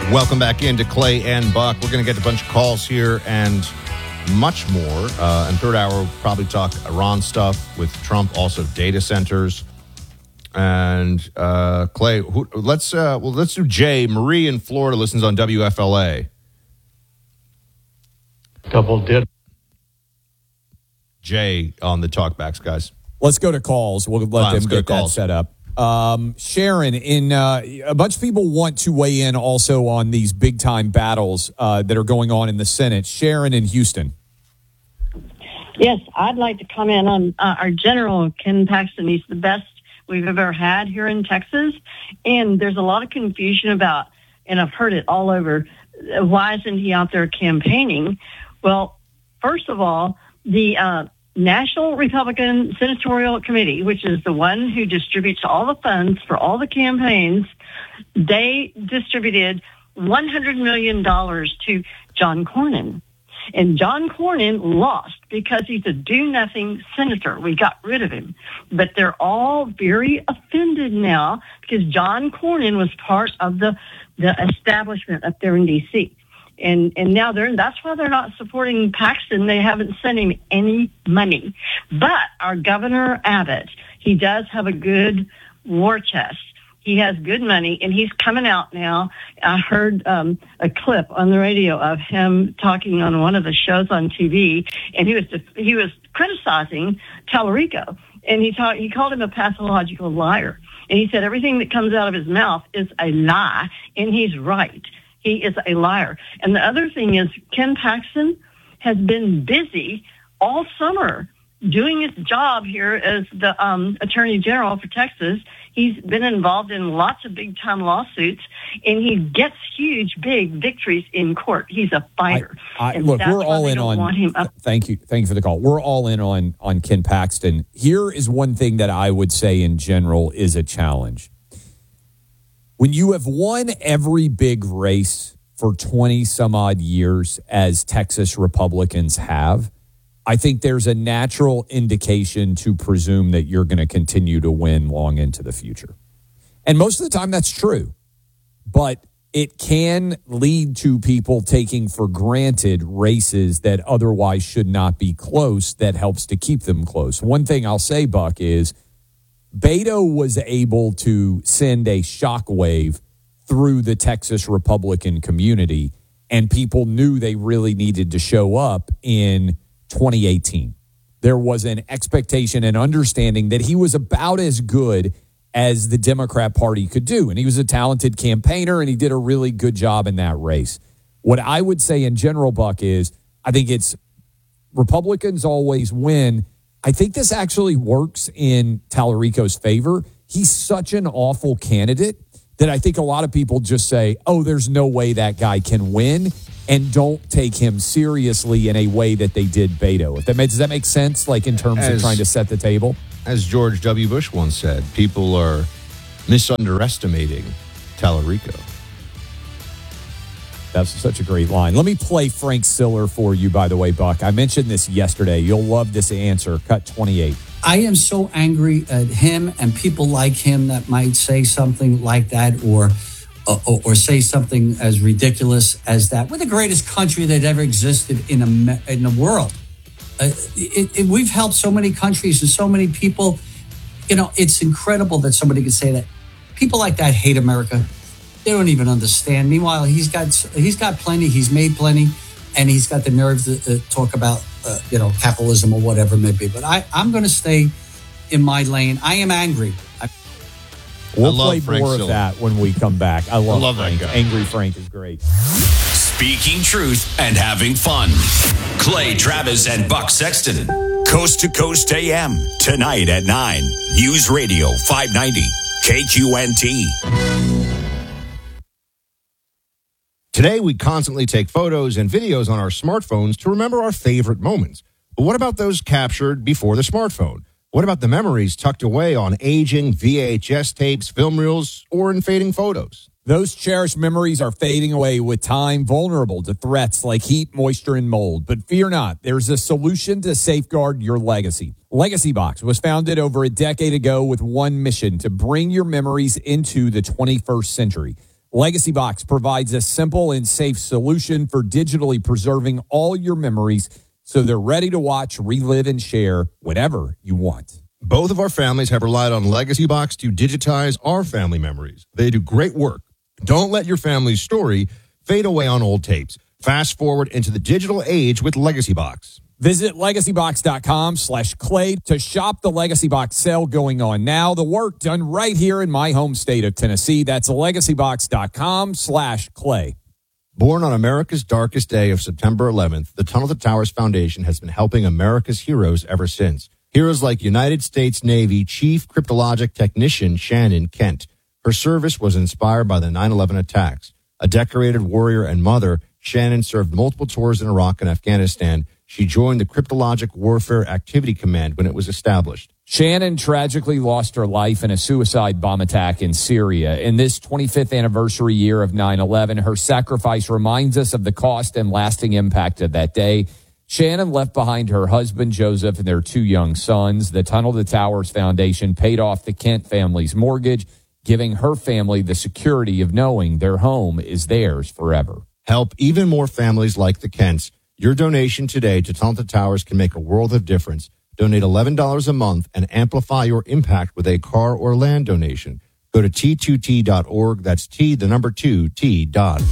Welcome back into Clay and Buck. We're going to get a bunch of calls here and much more. In third hour, we'll probably talk Iran stuff with Trump, also data centers. And Clay, let's do Jay. Marie in Florida listens on WFLA. Double dip. Jay on the talkbacks, guys. Let's go to calls. We'll let them get that set up. Sharon, a bunch of people want to weigh in also on these big time battles that are going on in the Senate. Sharon in Houston. Yes, I'd like to comment on our General, Ken Paxton. He's the best we've ever had here in Texas. And there's a lot of confusion about, and I've heard it all over, why isn't he out there campaigning? Well, first of all, the National Republican Senatorial Committee, which is the one who distributes all the funds for all the campaigns, they distributed $100 million to John Cornyn. And John Cornyn lost because he's a do-nothing senator. We got rid of him. But they're all very offended now because John Cornyn was part of the establishment up there in D.C., And now that's why they're not supporting Paxton. They haven't sent him any money. But our Governor Abbott, he does have a good war chest. He has good money, and he's coming out now. I heard a clip on the radio of him talking on one of the shows on TV, and he was criticizing Tallarico, and he called him a pathological liar. And he said everything that comes out of his mouth is a lie, and he's right. He is a liar. And the other thing is Ken Paxton has been busy all summer doing his job here as the Attorney General for Texas. He's been involved in lots of big-time lawsuits, and he gets huge, big victories in court. He's a fighter. Look, we're all in on. Thank you for the call. We're all in on Ken Paxton. Here is one thing that I would say in general is a challenge. When you have won every big race for 20 some odd years, as Texas Republicans have, I think there's a natural indication to presume that you're going to continue to win long into the future. And most of the time that's true. But it can lead to people taking for granted races that otherwise should not be close that helps to keep them close. One thing I'll say, Buck, is Beto was able to send a shockwave through the Texas Republican community, and people knew they really needed to show up in 2018. There was an expectation and understanding that he was about as good as the Democrat Party could do, and he was a talented campaigner, and he did a really good job in that race. What I would say in general, Buck, is I think it's Republicans always win. I think this actually works in Tallarico's favor. He's such an awful candidate that I think a lot of people just say, oh, there's no way that guy can win, and don't take him seriously in a way that they did Beto. Does that make sense, like in terms of trying to set the table? As George W. Bush once said, people are misunderestimating Tallarico. That's such a great line. Let me play Frank Siller for you, by the way, Buck. I mentioned this yesterday. You'll love this answer. Cut 28. I am so angry at him and people like him that might say something like that or say something as ridiculous as that. We're the greatest country that ever existed in the world. We've helped so many countries and so many people. You know, it's incredible that somebody could say that. People like that hate America. They don't even understand. Meanwhile, he's got plenty. He's made plenty, and he's got the nerve to talk about capitalism or whatever it may be. But I'm going to stay in my lane. I am angry. We'll play more of that when we come back. I love Frank. That guy. Angry Frank is great. Speaking truth and having fun. Clay Travis and Buck Sexton. Coast to Coast AM. Tonight at 9. News Radio 590. KQNT. Today, we constantly take photos and videos on our smartphones to remember our favorite moments. But what about those captured before the smartphone? What about the memories tucked away on aging VHS tapes, film reels, or in fading photos? Those cherished memories are fading away with time, vulnerable to threats like heat, moisture, and mold. But fear not, there's a solution to safeguard your legacy. Legacy Box was founded over a decade ago with one mission: to bring your memories into the 21st century. Legacy Box provides a simple and safe solution for digitally preserving all your memories so they're ready to watch, relive, and share whenever you want. Both of our families have relied on Legacy Box to digitize our family memories. They do great work. Don't let your family's story fade away on old tapes. Fast forward into the digital age with Legacy Box. Visit legacybox.com/Clay to shop the Legacy Box sale going on now. The work done right here in my home state of Tennessee. That's legacybox.com/Clay. Born on America's darkest day of September 11th, the Tunnel to Towers Foundation has been helping America's heroes ever since. Heroes like United States Navy Chief Cryptologic Technician Shannon Kent. Her service was inspired by the 9/11 attacks. A decorated warrior and mother, Shannon served multiple tours in Iraq and Afghanistan. She joined the Cryptologic Warfare Activity Command when it was established. Shannon tragically lost her life in a suicide bomb attack in Syria. In this 25th anniversary year of 9/11, her sacrifice reminds us of the cost and lasting impact of that day. Shannon left behind her husband, Joseph, and their 2 young sons. The Tunnel to Towers Foundation paid off the Kent family's mortgage, giving her family the security of knowing their home is theirs forever. Help even more families like the Kents. Your donation today to Tunnel to Towers can make a world of difference. Donate $11 a month and amplify your impact with a car or land donation. Go to T2T.org. That's T2T.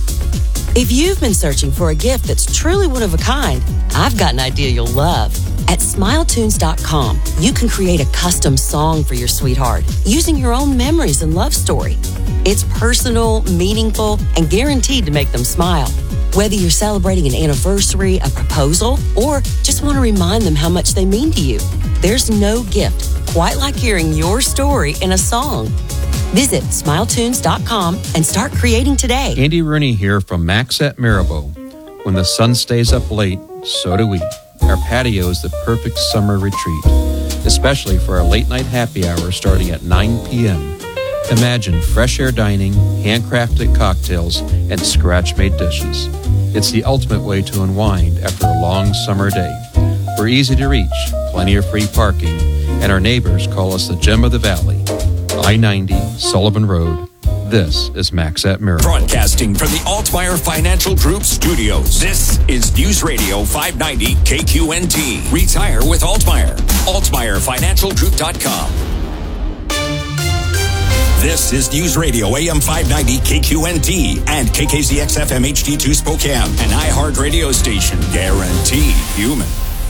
If you've been searching for a gift that's truly one of a kind, I've got an idea you'll love. At SmileTunes.com, you can create a custom song for your sweetheart using your own memories and love story. It's personal, meaningful, and guaranteed to make them smile. Whether you're celebrating an anniversary, a proposal, or just want to remind them how much they mean to you, there's no gift quite like hearing your story in a song. Visit SmileTunes.com and start creating today. Andy Rooney here from Max at Maribou. When the sun stays up late, so do we. Our patio is the perfect summer retreat, especially for our late night happy hour starting at 9 p.m. Imagine fresh air dining, handcrafted cocktails, and scratch-made dishes. It's the ultimate way to unwind after a long summer day. We're easy to reach, plenty of free parking, and our neighbors call us the gem of the valley. I-90, Sullivan Road. This is Max at Maribou. Broadcasting from the Altmeyer Financial Group studios. This is News Radio 590 KQNT. Retire with Altmeyer. AltmeyerFinancialGroup.com. This is News Radio AM 590 KQNT and KKZX-FM HD2 Spokane, an iHeart radio station. Guaranteed human.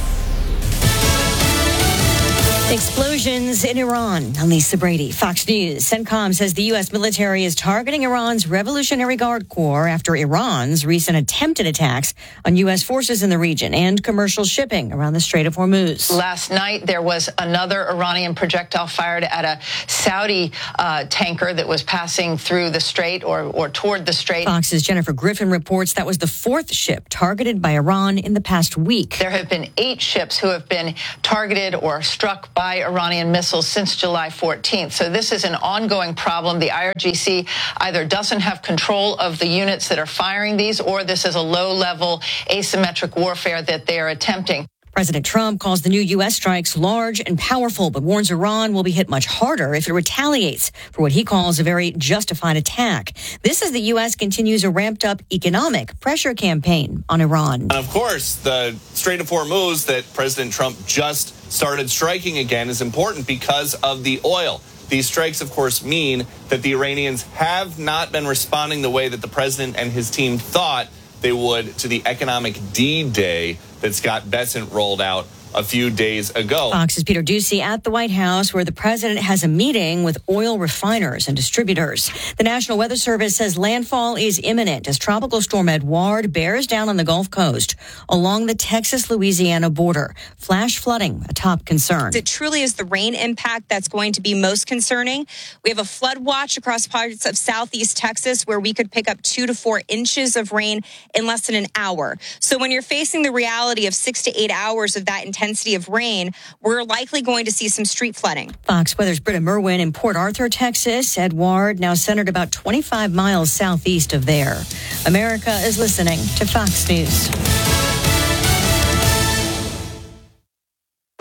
Explosions in Iran. I'm Lisa Brady, Fox News. CENTCOM says the U.S. military is targeting Iran's Revolutionary Guard Corps after Iran's recent attempted attacks on U.S. forces in the region and commercial shipping around the Strait of Hormuz. Last night, there was another Iranian projectile fired at a Saudi tanker that was passing through the strait or toward the strait. Fox's Jennifer Griffin reports that was the 4th ship targeted by Iran in the past week. There have been 8 ships who have been targeted or struck by Iranian missiles since July 14th. So this is an ongoing problem. The IRGC either doesn't have control of the units that are firing these, or this is a low-level asymmetric warfare that they are attempting. President Trump calls the new U.S. strikes large and powerful, but warns Iran will be hit much harder if it retaliates for what he calls a very justified attack. This as the U.S. continues a ramped-up economic pressure campaign on Iran. And of course, the Strait of Hormuz that President Trump just started striking again is important because of the oil. These strikes, of course, mean that the Iranians have not been responding the way that the president and his team thought they would to the economic D-Day that Scott Bessent rolled out a few days ago. Fox's Peter Doocy at the White House, where the president has a meeting with oil refiners and distributors. The National Weather Service says landfall is imminent as Tropical Storm Edouard bears down on the Gulf Coast along the Texas-Louisiana border. Flash flooding, a top concern. It truly is the rain impact that's going to be most concerning. We have a flood watch across parts of southeast Texas where we could pick up 2 to 4 inches of rain in less than an hour. So when you're facing the reality of 6 to 8 hours of that intensity of rain, we're likely going to see some street flooding. Fox Weather's Britta Merwin in Port Arthur, Texas. Edouard now centered about 25 miles southeast of there. America is listening to Fox News. History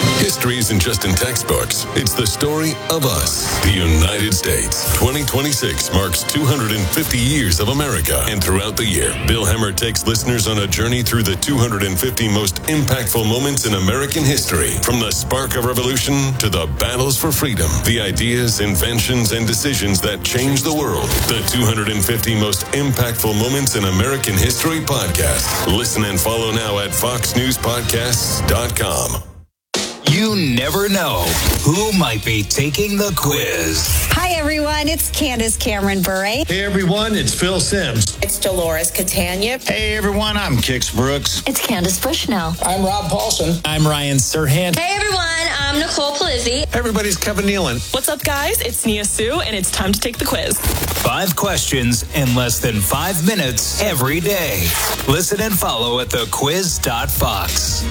history isn't just in textbooks. It's the story of us, the United States. 2026 marks 250 years of America. And throughout the year, Bill Hemmer takes listeners on a journey through the 250 most impactful moments in American history. From the spark of revolution to the battles for freedom, the ideas, inventions, and decisions that changed the world. The 250 most impactful moments in American history podcast. Listen and follow now at foxnewspodcasts.com. You never know who might be taking the quiz. Hi, everyone. It's Candace Cameron Bure. Hey, everyone. It's Phil Sims. It's Dolores Catania. Hey, everyone. I'm Kix Brooks. It's Candace Bushnell. I'm Rob Paulson. I'm Ryan Serhant. Hey, everyone. I'm Nicole Palizzi. Everybody's Kevin Nealon. What's up, guys? It's Nia Sue, and it's time to take the quiz. 5 questions in less than 5 minutes every day. Listen and follow at thequiz.fox.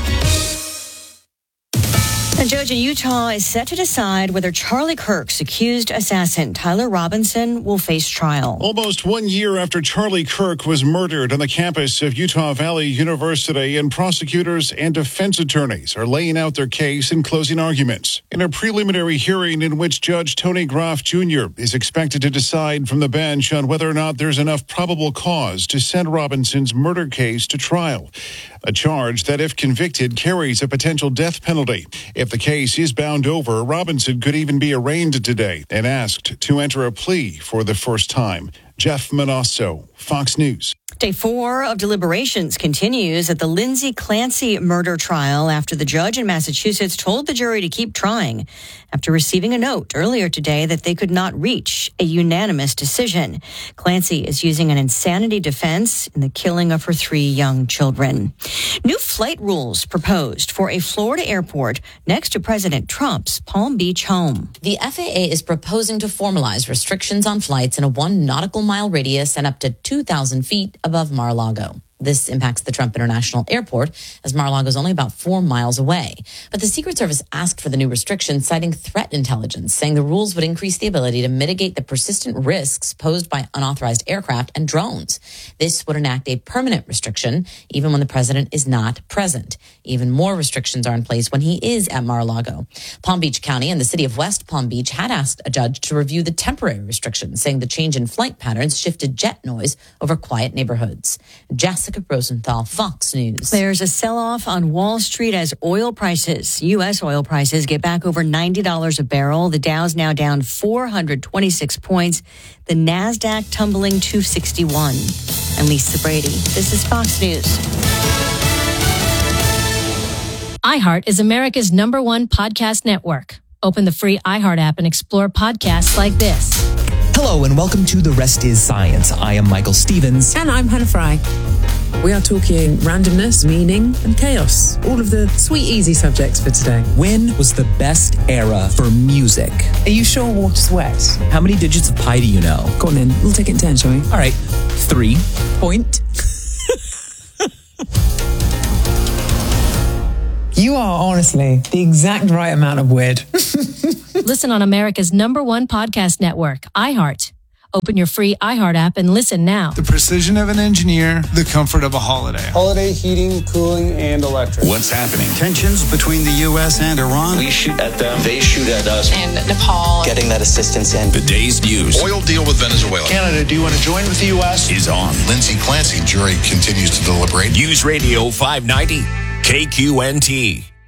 A judge in Utah is set to decide whether Charlie Kirk's accused assassin, Tyler Robinson, will face trial. Almost 1 year after Charlie Kirk was murdered on the campus of Utah Valley University, and prosecutors and defense attorneys are laying out their case in closing arguments. In a preliminary hearing in which Judge Tony Groff Jr. is expected to decide from the bench on whether or not there's enough probable cause to send Robinson's murder case to trial. A charge that, if convicted, carries a potential death penalty. If the case is bound over, Robinson could even be arraigned today and asked to enter a plea for the first time. Jeff Manasso, Fox News. Day 4 of deliberations continues at the Lindsay Clancy murder trial after the judge in Massachusetts told the jury to keep trying after receiving a note earlier today that they could not reach a unanimous decision. Clancy is using an insanity defense in the killing of her 3 young children. New flight rules proposed for a Florida airport next to President Trump's Palm Beach home. The FAA is proposing to formalize restrictions on flights in a 1 nautical mile radius and up to 2,000 feet above Mar-a-Lago. This impacts the Trump International Airport, as Mar-a-Lago is only about 4 miles away. But the Secret Service asked for the new restrictions, citing threat intelligence, saying the rules would increase the ability to mitigate the persistent risks posed by unauthorized aircraft and drones. This would enact a permanent restriction, even when the president is not present. Even more restrictions are in place when he is at Mar-a-Lago. Palm Beach County and the city of West Palm Beach had asked a judge to review the temporary restrictions, saying the change in flight patterns shifted jet noise over quiet neighborhoods. Jessica Rosenthal, Fox News. There's a sell-off on Wall Street as oil prices, U.S. oil prices, get back over $90 a barrel. The Dow's now down 426 points. The NASDAQ tumbling 261. I'm Lisa Brady. This is Fox News. iHeart is America's #1 podcast network. Open the free iHeart app and explore podcasts like this. Hello and welcome to The Rest is Science. I am Michael Stevens. And I'm Hannah Fry. We are talking randomness, meaning, and chaos. All of the sweet, easy subjects for today. When was the best era for music? Are you sure water's wet? How many digits of pi do you know? Go on then. We'll take it in 10, shall we? All right. 3. Point. You are honestly the exact right amount of weird. Listen on America's #1 podcast network, iHeart. Open your free iHeart app and listen now. The precision of an engineer, the comfort of a holiday. Holiday heating, cooling, and electric. What's happening? Tensions between the U.S. and Iran. We shoot at them, they shoot at us. And Nepal. Getting that assistance in. The day's news. Oil deal with Venezuela. Canada, do you want to join with the U.S.? Is on. Lindsay Clancy jury continues to deliberate. News Radio 590, KQNT.